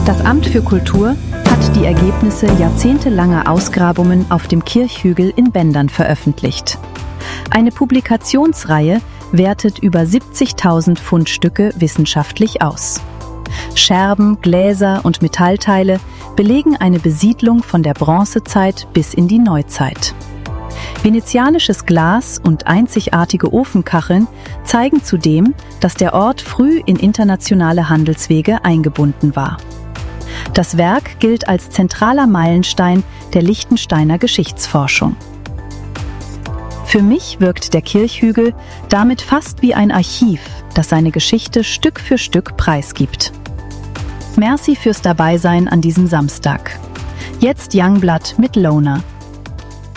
Das Amt für Kultur hat die Ergebnisse jahrzehntelanger Ausgrabungen auf dem Kirchhügel in Bendern veröffentlicht. Eine Publikationsreihe wertet über 70.000 Fundstücke wissenschaftlich aus. Scherben, Gläser und Metallteile belegen eine Besiedlung von der Bronzezeit bis in die Neuzeit. Venezianisches Glas und einzigartige Ofenkacheln zeigen zudem, dass der Ort früh in internationale Handelswege eingebunden war. Das Werk gilt als zentraler Meilenstein der Liechtensteiner Geschichtsforschung. Für mich wirkt der Kirchhügel damit fast wie ein Archiv, das seine Geschichte Stück für Stück preisgibt. Merci fürs Dabeisein an diesem Samstag. Jetzt Youngblood mit Loner.